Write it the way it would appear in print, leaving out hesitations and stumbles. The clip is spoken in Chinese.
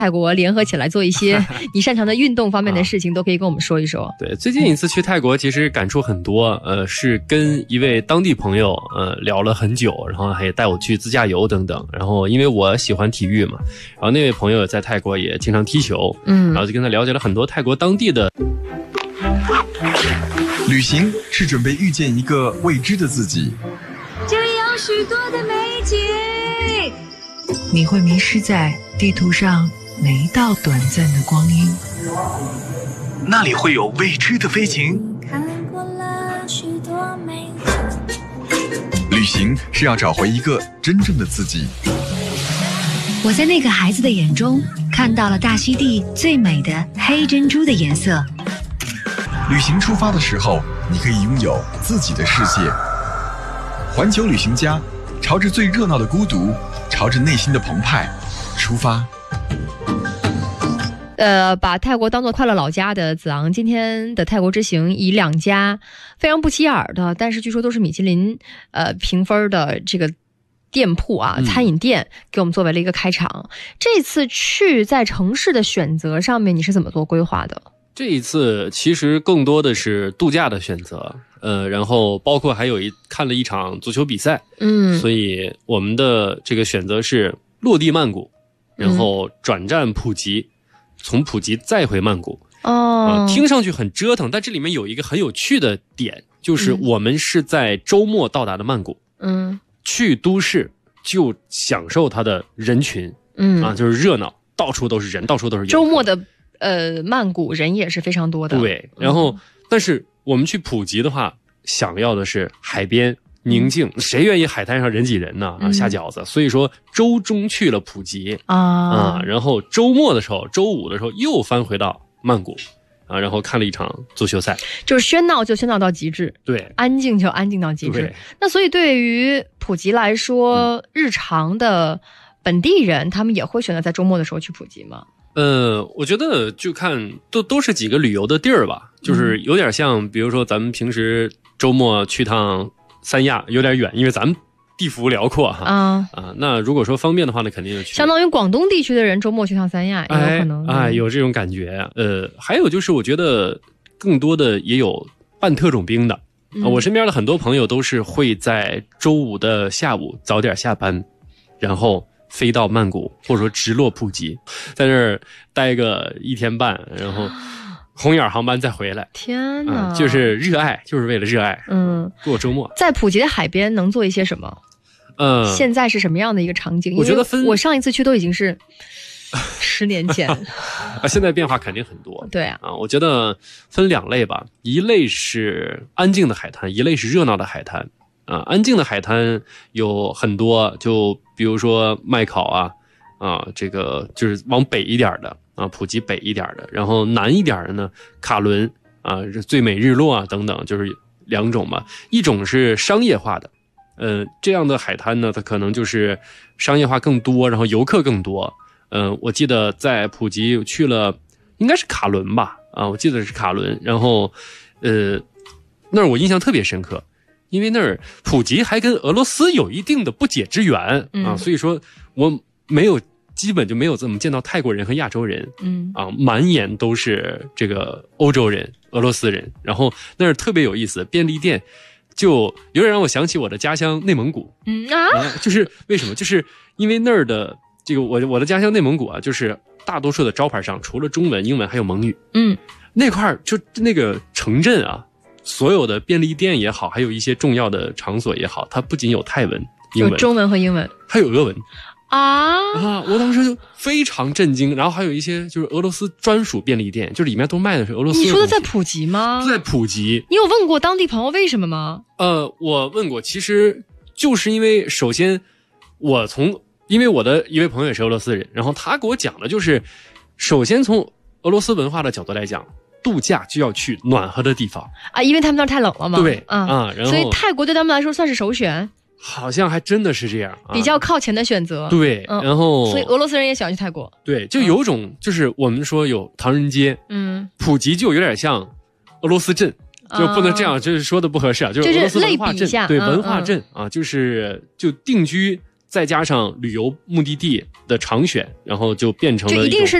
泰国联合起来做一些你擅长的运动方面的事情，都可以跟我们说一说。 对，最近一次去泰国其实感触很多，是跟一位当地朋友聊了很久，然后还带我去自驾游等等。然后因为我喜欢体育嘛，然后那位朋友在泰国也经常踢球，然后就跟他了解了很多泰国当地的。 旅行是准备遇见一个未知的自己， 这里有许多的美景， 你会迷失在地图上每一道短暂的光阴， 那里会有未知的飞行。 看过了许多美景， 旅行是要找回一个真正的自己。 我在那个孩子的眼中看到了大溪地最美的黑珍珠的颜色。 旅行出发的时候，你可以拥有自己的世界。环球旅行家，朝着最热闹的孤独，朝着内心的澎湃出发。 把泰国当作快乐老家的子昂，今天的泰国之行以2家非常不起眼的，但是据说都是米其林评分的这个店铺啊，餐饮店给我们作为了一个开场。这次去在城市的选择上面，你是怎么做规划的？ 这一次其实更多的是度假的选择，然后包括还有看了一场足球比赛，所以我们的这个选择是落地曼谷，然后转战普吉，从普吉再回曼谷。听上去很折腾，但这里面有一个很有趣的点，就是我们是在周末到达的曼谷，去都市就享受它的人群，就是热闹，到处都是人，到处都是游客。 周末的曼谷人也是非常多的。 对，然后但是我们去普吉的话，想要的是海边宁静，谁愿意海滩上人挤人呢？下饺子。所以说周中去了普吉然后周末的时候，周五的时候又翻回到曼谷然后看了一场足球赛。 就是喧闹就喧闹到极致， 对， 安静就安静到极致。那所以对于普吉来说，日常的本地人他们也会选择在周末的时候去普吉吗？ 我觉得就看都是几个旅游的地儿吧，就是有点像比如说咱们平时周末去趟三亚，有点远，因为咱们地幅辽阔哈那如果说方便的话呢，肯定就去。 相当于广东地区的人周末去趟三亚也有可能有这种感觉。还有就是我觉得更多的也有办特种兵的，我身边的很多朋友都是会在周五的下午早点下班，然后飞到曼谷，或者说直落普吉，在这儿待个1天半，然后红眼航班再回来。 天哪， 就是热爱，就是为了热爱。过周末在普吉的海边能做一些什么？现在是什么样的一个场景？ 我觉得我上一次去都已经是10年前现在变化肯定很多。 对我觉得分2类吧，一类是安静的海滩，一类是热闹的海滩。安静的海滩有很多，就比如说麦考这个就是往北一点的普吉北一点的，然后南一点的呢，卡伦最美日落等等，就是2种吧。一种是商业化的，这样的海滩呢，它可能就是商业化更多，然后游客更多。我记得在普吉去了，应该是卡伦吧，我记得是卡伦，然后那儿我印象特别深刻。因为那儿普吉还跟俄罗斯有一定的不解之缘所以说我基本就没有怎么见到泰国人和亚洲人，满眼都是这个欧洲人、俄罗斯人。然后那儿特别有意思，便利店就有点让我想起我的家乡内蒙古。就是为什么？就是因为那儿的这个我的家乡内蒙古就是大多数的招牌上除了中文、英文还有蒙语。那块就那个城镇所有的便利店也好，还有一些重要的场所也好，它不仅有泰文、英文， 有中文和英文， 还有俄文我当时就非常震惊。然后还有一些就是俄罗斯专属便利店，就里面都卖的是俄罗斯的。 你说的在普吉吗？ 在普吉。 你有问过当地朋友为什么吗？ 我问过，其实就是因为首先因为我的一位朋友也是俄罗斯人，然后他给我讲的就是首先从俄罗斯文化的角度来讲，度假就要去暖和的地方因为他们那儿太冷了嘛。 对然后所以泰国对他们来说算是首选。 好像还真的是这样比较靠前的选择。 对然后所以俄罗斯人也喜欢去泰国。 对，就有种就是我们说有唐人街，普吉就有点像俄罗斯镇，就不能这样，就是说的不合适就是俄罗斯文化镇，对，文化镇就定居再加上旅游目的地的常选，然后就变成了就一定是